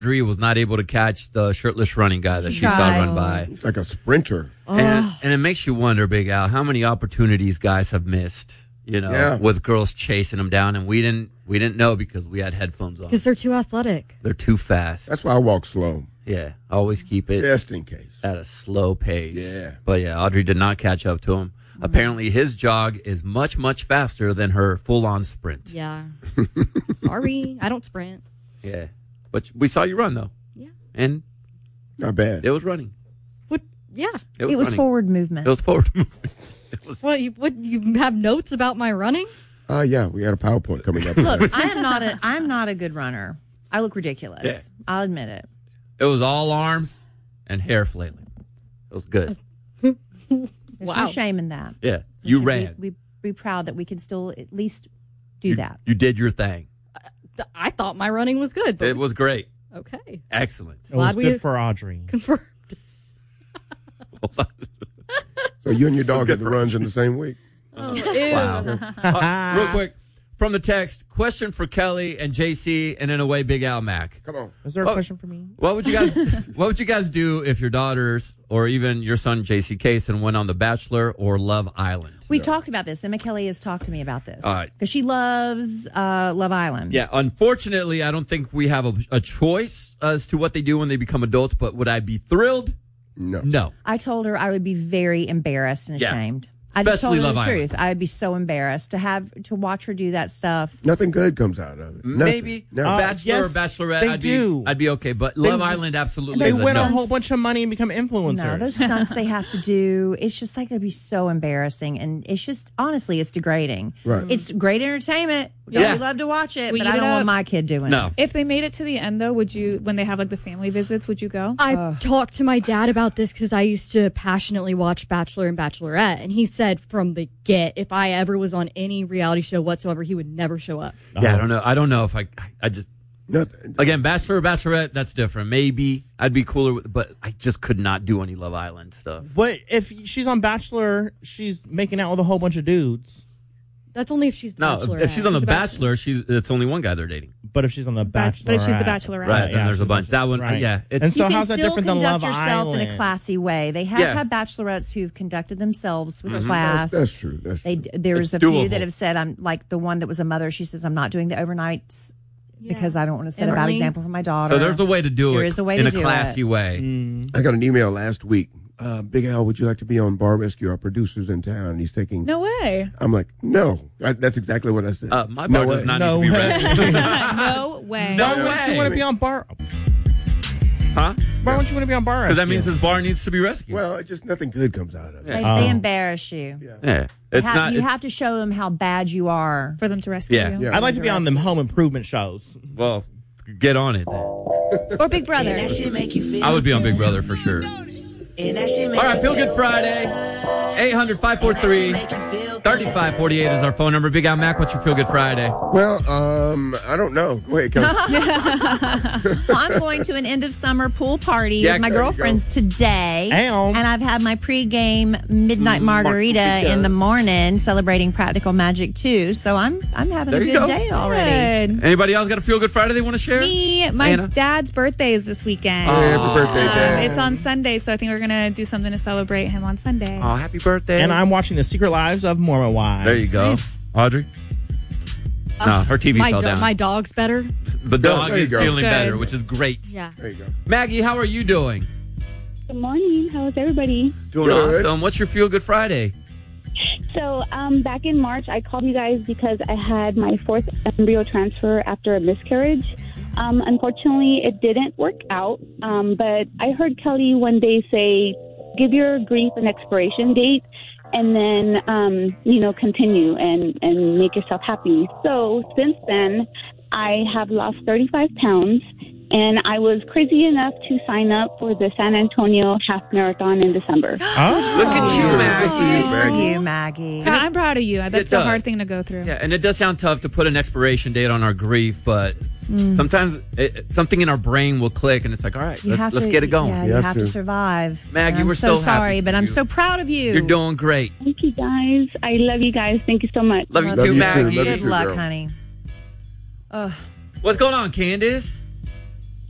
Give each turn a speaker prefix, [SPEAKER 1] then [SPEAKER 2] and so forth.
[SPEAKER 1] Audrey was not able to catch the shirtless running guy that she saw run by.
[SPEAKER 2] He's like a sprinter.
[SPEAKER 1] And it makes you wonder, Big Al, how many opportunities guys have missed, with girls chasing them down, and we didn't know because we had headphones on.
[SPEAKER 3] Because they're too athletic.
[SPEAKER 1] They're too fast.
[SPEAKER 2] That's why I walk slow.
[SPEAKER 1] Yeah, always keep it
[SPEAKER 2] just in case
[SPEAKER 1] at a slow pace.
[SPEAKER 2] Yeah.
[SPEAKER 1] But yeah, Audrey did not catch up to him. Apparently, his jog is much, much faster than her full-on sprint.
[SPEAKER 3] Yeah. Sorry, I don't sprint.
[SPEAKER 1] Yeah. But we saw you run, though.
[SPEAKER 3] Yeah.
[SPEAKER 1] And
[SPEAKER 2] not bad.
[SPEAKER 1] It was running.
[SPEAKER 3] What? Yeah.
[SPEAKER 4] It was forward movement.
[SPEAKER 1] It was forward movement.
[SPEAKER 3] Well, you have notes about my running?
[SPEAKER 2] Yeah, we had a PowerPoint coming up.
[SPEAKER 4] Look, I'm not a good runner. I look ridiculous.
[SPEAKER 1] Yeah.
[SPEAKER 4] I'll admit it.
[SPEAKER 1] It was all arms and hair flailing. It was good.
[SPEAKER 4] There's no shame in that.
[SPEAKER 1] Yeah, you ran.
[SPEAKER 4] We be proud that we can still at least do that.
[SPEAKER 1] You did your thing.
[SPEAKER 3] I thought my running was good. But
[SPEAKER 1] it was great.
[SPEAKER 3] Okay.
[SPEAKER 1] Excellent.
[SPEAKER 5] It was good for Audrey.
[SPEAKER 3] Confirmed.
[SPEAKER 2] So you and your dog had the runs in the same week?
[SPEAKER 3] Oh, ew.
[SPEAKER 1] Wow. Real quick, from the text, question for Kelly and JC, and in a way, Big Al Mac.
[SPEAKER 2] Come on.
[SPEAKER 5] Is there a question for me?
[SPEAKER 1] What would you guys do if your daughters or even your son JC Kaysen went on The Bachelor or Love Island?
[SPEAKER 4] We talked about this. Emma Kelly has talked to me about this.
[SPEAKER 1] All right.
[SPEAKER 4] Because she loves Love Island.
[SPEAKER 1] Yeah, unfortunately, I don't think we have a choice as to what they do when they become adults, but would I be thrilled? No.
[SPEAKER 4] I told her I would be very embarrassed and ashamed. I
[SPEAKER 1] Especially
[SPEAKER 4] just told her
[SPEAKER 1] Love
[SPEAKER 4] the
[SPEAKER 1] Island.
[SPEAKER 4] truth. I'd be so embarrassed to watch her do that stuff.
[SPEAKER 2] Nothing good comes out of it. Nothing.
[SPEAKER 1] Maybe
[SPEAKER 2] No.
[SPEAKER 1] Bachelor or Bachelorette, I'd be okay, but Love Island absolutely
[SPEAKER 5] They
[SPEAKER 1] is
[SPEAKER 5] win
[SPEAKER 1] no.
[SPEAKER 5] a whole bunch of money and become influencers.
[SPEAKER 4] No, those stunts they have to do, it's just like they'd be so embarrassing. And it's just, honestly, it's degrading.
[SPEAKER 2] Right.
[SPEAKER 4] It's great entertainment.
[SPEAKER 1] Yeah.
[SPEAKER 4] We love to watch it,
[SPEAKER 6] We
[SPEAKER 4] but
[SPEAKER 6] eat
[SPEAKER 4] I don't
[SPEAKER 6] it
[SPEAKER 4] want
[SPEAKER 6] up.
[SPEAKER 4] my kid doing
[SPEAKER 1] No.
[SPEAKER 4] it.
[SPEAKER 6] If they made it to the end, though, would you, when they have like the family visits, would you go?
[SPEAKER 3] I talked to my dad about this because I used to passionately watch Bachelor and Bachelorette, and he said from the get, if I ever was on any reality show whatsoever, he would never show up.
[SPEAKER 1] Yeah, I don't know if I just
[SPEAKER 2] Nothing.
[SPEAKER 1] again Bachelor or Bachelorette, that's different. Maybe I'd be cooler, but I just could not do any Love Island stuff.
[SPEAKER 5] But if she's on Bachelor, she's making out with a whole bunch of dudes.
[SPEAKER 3] That's only if she's the
[SPEAKER 1] No,
[SPEAKER 3] Bachelorette.
[SPEAKER 1] if she's on The
[SPEAKER 6] the
[SPEAKER 1] Bachelor, it's only one guy they're dating.
[SPEAKER 5] But if she's on the Bachelor,
[SPEAKER 6] But if she's the Bachelorette.
[SPEAKER 1] Right, then there's a bunch. That one, yeah.
[SPEAKER 5] And so
[SPEAKER 4] You can
[SPEAKER 5] how's that
[SPEAKER 4] still
[SPEAKER 5] different than
[SPEAKER 4] conduct
[SPEAKER 5] Love
[SPEAKER 4] yourself
[SPEAKER 5] Island?
[SPEAKER 4] in a classy way. They have
[SPEAKER 1] Yeah.
[SPEAKER 4] had bachelorettes who've conducted themselves with class.
[SPEAKER 2] That's true. That's true.
[SPEAKER 4] There's
[SPEAKER 1] It's
[SPEAKER 4] a few
[SPEAKER 1] doable.
[SPEAKER 4] that have said, I'm like the one that was a mother. She says, I'm not doing the overnights because I don't want to set a bad
[SPEAKER 3] Emily?
[SPEAKER 4] example for my daughter.
[SPEAKER 1] So there's a way to do
[SPEAKER 4] There
[SPEAKER 1] it
[SPEAKER 4] is a way
[SPEAKER 1] in
[SPEAKER 4] to
[SPEAKER 1] a
[SPEAKER 4] do
[SPEAKER 1] classy
[SPEAKER 4] it.
[SPEAKER 1] way.
[SPEAKER 2] I got an email last week. Big Al, would you like to be on Bar Rescue? Our producer's in town. He's taking.
[SPEAKER 6] No way.
[SPEAKER 2] I'm like, no. That's exactly what I said.
[SPEAKER 1] My
[SPEAKER 2] no
[SPEAKER 1] bar does
[SPEAKER 2] way.
[SPEAKER 1] not
[SPEAKER 5] No
[SPEAKER 1] need to be
[SPEAKER 5] way.
[SPEAKER 1] rescued.
[SPEAKER 6] No way.
[SPEAKER 1] No
[SPEAKER 5] Why wouldn't
[SPEAKER 1] way.
[SPEAKER 5] you want to be on Bar?
[SPEAKER 1] Huh?
[SPEAKER 5] Why wouldn't you want to be on Bar?
[SPEAKER 1] Because that
[SPEAKER 5] Rescue?
[SPEAKER 1] means his bar needs to be rescued.
[SPEAKER 2] Well, it just nothing good comes out of it.
[SPEAKER 4] They embarrass you.
[SPEAKER 1] Yeah. It's not.
[SPEAKER 4] You have to show them how bad you are.
[SPEAKER 6] For them to rescue
[SPEAKER 1] Yeah.
[SPEAKER 6] you.
[SPEAKER 2] Yeah.
[SPEAKER 5] I'd like to be on them home improvement shows.
[SPEAKER 1] Well, get on it then.
[SPEAKER 6] Or Big Brother.
[SPEAKER 1] I would be on Big Brother for sure. All right, Feel Good Friday. 800-543-3548 is our phone number. Big Al Mac, what's your Feel Good Friday?
[SPEAKER 2] Well, I don't know. Go ahead, Kelly.
[SPEAKER 4] Well, I'm going to an end of summer pool party
[SPEAKER 1] Yeah,
[SPEAKER 4] with my
[SPEAKER 1] there you
[SPEAKER 4] girlfriends today.
[SPEAKER 5] Ow.
[SPEAKER 4] And I've had my pregame midnight margarita in the morning celebrating Practical Magic 2. So I'm having
[SPEAKER 1] There
[SPEAKER 4] a
[SPEAKER 1] you
[SPEAKER 4] good
[SPEAKER 1] go.
[SPEAKER 4] day already.
[SPEAKER 6] Good.
[SPEAKER 1] Anybody else got a Feel Good Friday they want to share?
[SPEAKER 6] Me, my
[SPEAKER 1] Anna?
[SPEAKER 6] dad's birthday is this weekend.
[SPEAKER 2] Happy birthday, Dad.
[SPEAKER 6] It's on Sunday, so I think we're going to do something to celebrate him on Sunday.
[SPEAKER 1] Oh, happy birthday.
[SPEAKER 5] And I'm watching The Secret Lives of Mormon Wives.
[SPEAKER 1] There you go.
[SPEAKER 6] Nice.
[SPEAKER 1] Audrey? No, her TV fell down.
[SPEAKER 3] My dog's better.
[SPEAKER 1] The dog
[SPEAKER 2] there you
[SPEAKER 1] is
[SPEAKER 2] go.
[SPEAKER 1] feeling
[SPEAKER 6] Good.
[SPEAKER 1] better, which is great.
[SPEAKER 3] Yeah.
[SPEAKER 2] There you go.
[SPEAKER 1] Maggie, how are you doing?
[SPEAKER 7] Good morning. How is everybody?
[SPEAKER 1] Doing
[SPEAKER 2] Good.
[SPEAKER 1] awesome. What's your Feel Good Friday?
[SPEAKER 7] So, back in March, I called you guys because I had my fourth embryo transfer after a miscarriage. Unfortunately, it didn't work out. But I heard Kelly one day say, give your grief an expiration date and then, continue and make yourself happy. So since then, I have lost 35 pounds. And I was crazy enough to sign up for the San Antonio Half Marathon in December.
[SPEAKER 5] Oh.
[SPEAKER 1] Look at you,
[SPEAKER 2] Good
[SPEAKER 1] Maggie.
[SPEAKER 2] for you,
[SPEAKER 4] Thank
[SPEAKER 2] Maggie.
[SPEAKER 4] you, Maggie.
[SPEAKER 6] Yeah, I'm proud of you. That's
[SPEAKER 1] It
[SPEAKER 6] a
[SPEAKER 1] does.
[SPEAKER 6] hard thing to go through.
[SPEAKER 1] Yeah, and it does sound tough to put an expiration date on our grief, but sometimes something in our brain will click, and it's like, all right, let's get it going.
[SPEAKER 4] Yeah,
[SPEAKER 2] You
[SPEAKER 4] you
[SPEAKER 2] have
[SPEAKER 4] have to
[SPEAKER 2] to.
[SPEAKER 4] survive.
[SPEAKER 1] Maggie,
[SPEAKER 4] And I'm
[SPEAKER 1] we're
[SPEAKER 4] so
[SPEAKER 1] so happy
[SPEAKER 4] sorry,
[SPEAKER 1] for
[SPEAKER 4] but I'm
[SPEAKER 1] you.
[SPEAKER 4] so proud of you.
[SPEAKER 1] You're doing great.
[SPEAKER 7] Thank you, guys. I love you guys. Thank you so much.
[SPEAKER 1] Love you
[SPEAKER 4] Love
[SPEAKER 1] too,
[SPEAKER 2] you too.
[SPEAKER 1] Maggie.
[SPEAKER 2] Love you
[SPEAKER 4] Good
[SPEAKER 2] too,
[SPEAKER 4] luck,
[SPEAKER 2] girl.
[SPEAKER 4] honey.
[SPEAKER 1] What's going on, Candace?